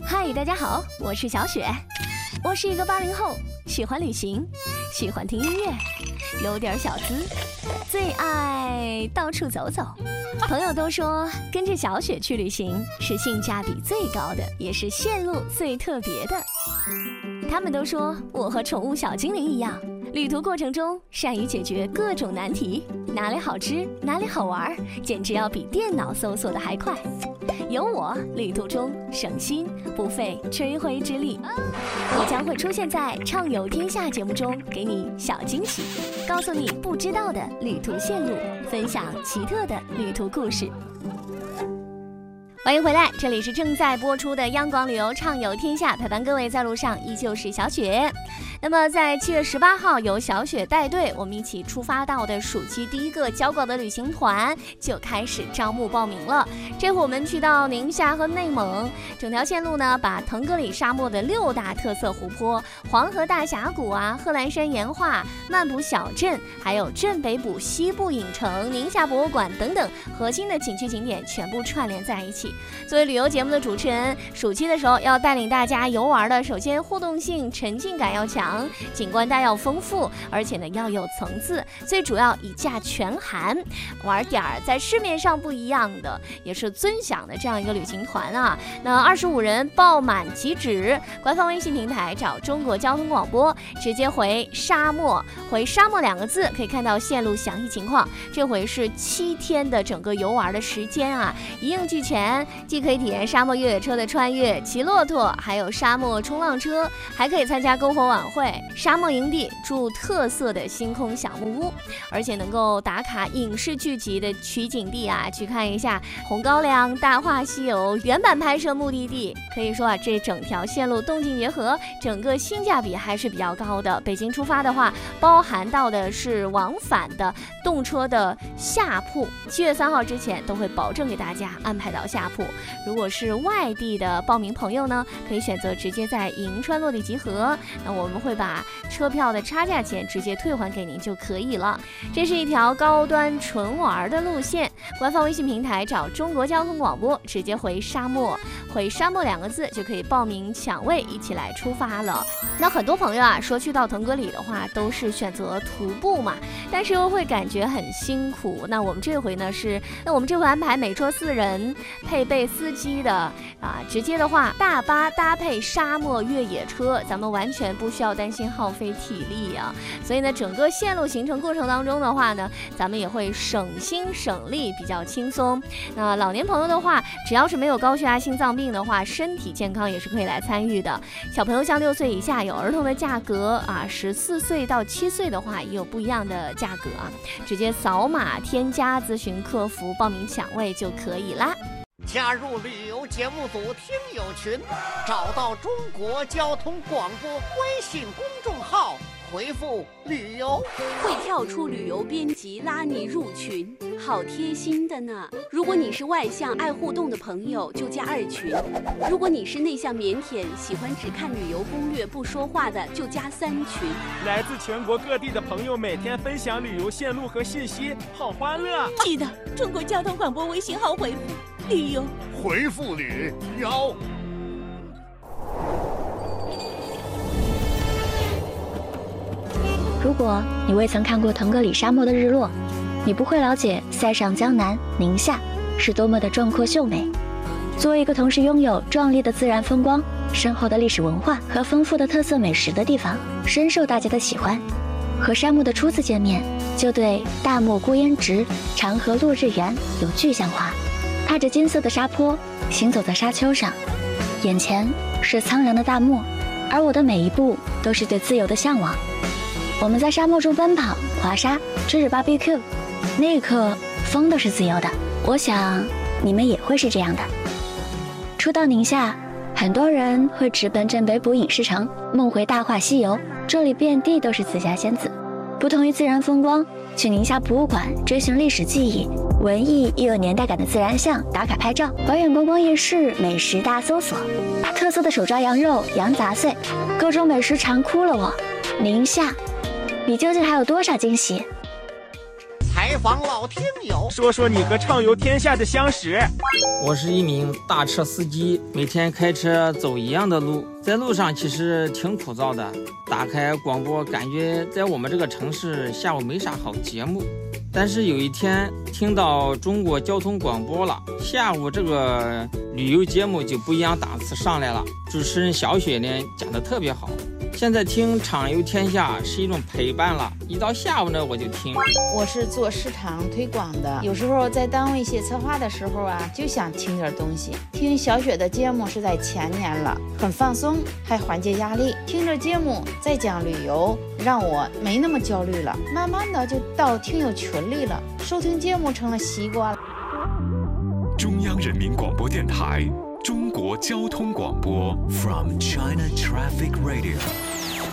嗨，大家好，我是小雪，我是一个80后，喜欢旅行，喜欢听音乐，有点小资，最爱到处走走。朋友都说跟着小雪去旅行是性价比最高的，也是线路最特别的。他们都说我和宠物小精灵一样，旅途过程中善于解决各种难题，哪里好吃哪里好玩，简直要比电脑搜索的还快。有我，旅途中省心不费吹灰之力。我将会出现在《畅游天下》节目中，给你小惊喜，告诉你不知道的旅途线路，分享奇特的旅途故事。欢迎回来，这里是正在播出的央广旅游畅游天下，陪伴各位在路上依旧是小雪。那么在7月18号由小雪带队，我们一起出发到的暑期第一个交稿的旅行团就开始招募报名了。这回我们去到宁夏和内蒙，整条线路呢，把腾格里沙漠的6大特色湖泊、黄河大峡谷啊、贺兰山岩画、曼卜小镇，还有镇北堡西部影城、宁夏博物馆等等核心的景区景点全部串联在一起。作为旅游节目的主持人，暑期的时候要带领大家游玩的，首先互动性、沉浸感要强，景观带要丰富，而且呢要有层次，最主要以价全含，玩点在市面上不一样的，也是尊享的这样一个旅行团啊。那25人报满即止，官方微信平台找中国交通广播，直接回沙漠2个字，可以看到线路详细情况。这回是7天的整个游玩的时间啊，一应俱全，既可以体验沙漠越野车的穿越、骑骆驼，还有沙漠冲浪车，还可以参加篝火晚会、沙漠营地，住特色的星空小木屋，而且能够打卡影视剧集的取景地啊，去看一下红高粱、大话西游原版拍摄目的地。可以说啊，这整条线路动静结合，整个性价比还是比较高的。北京出发的话，包含到的是往返的动车的下铺，7月3号之前都会保证给大家安排到下铺。如果是外地的报名朋友呢，可以选择直接在银川落地集合，那我们会把车票的差价钱直接退还给您就可以了。这是一条高端纯玩的路线，官方微信平台找中国交通广播，直接回沙漠2个字就可以报名抢位，一起来出发了。那很多朋友啊说去到腾格里的话都是选择徒步嘛，但是又会感觉很辛苦。那我们这回安排每车4人，配备司机的啊，直接的话大巴搭配沙漠越野车，咱们完全不需要担心耗费体力啊。所以呢，整个线路行程过程当中的话呢，咱们也会省心省力，比较轻松。那老年朋友的话，只要是没有高血压、心脏病的话，身体健康也是可以来参与的。小朋友像6岁以下有儿童的价格啊，14岁到7岁的话也有不一样的价格啊，直接扫码添加咨询客服报名抢位就可以啦。 加入旅游节目组听友群，找到中国交通广播微信公众号，回复旅游会跳出旅游编辑拉你入群，好贴心的呢。如果你是外向爱互动的朋友，就加2群；如果你是内向腼腆喜欢只看旅游攻略不说话的，就加3群。 来自全国各地的朋友每天分享旅游线路和信息，好欢乐。 记得中国交通广播微信号回复旅游， 回复旅游。 如果你未曾看过腾格里沙漠的日落，你不会了解塞上江南、宁夏是多么的壮阔秀美。作为一个同时拥有壮丽的自然风光、深厚的历史文化和丰富的特色美食的地方，深受大家的喜欢。和沙漠的初次见面，就对大漠孤烟直，长河落日圆有具象化。踏着金色的沙坡，行走在沙丘上，眼前是苍凉的大漠，而我的每一步都是对自由的向往。我们在沙漠中奔跑、滑沙、吃着 BBQ， 那一刻风都是自由的。我想你们也会是这样的。初到宁夏，很多人会直奔镇北堡影视城，梦回大话西游，这里遍地都是紫霞仙子。不同于自然风光，去宁夏博物馆追寻历史记忆，文艺又有年代感的自然巷打卡拍照，怀远观光夜市美食大搜索，特色的手抓羊肉、羊杂碎，各种美食馋哭了我。宁夏，你究竟还有多少惊喜？ 才采访老听友， 说说你和畅游天下的相识。 我是一名大车司机，每天开车走一样的路，在路上其实挺枯燥的。打开广播，感觉在我们这个城市下午没啥好节目。但是有一天听到中国交通广播了，下午这个旅游节目就不一样，档次上来了。主持人小雪呢讲得特别好。现在听畅游天下是一种陪伴了，一到下午呢我就听。 我是做市场推广的，有时候在单位写策划的时候啊，就想听点东西。听小雪的节目是在前年了，很放松，还缓解压力。听着节目在讲旅游，让我没那么焦虑了。慢慢的就到听友群里了，收听节目成了习惯了。 中央人民广播电台中国交通广播 From China Traffic Radio。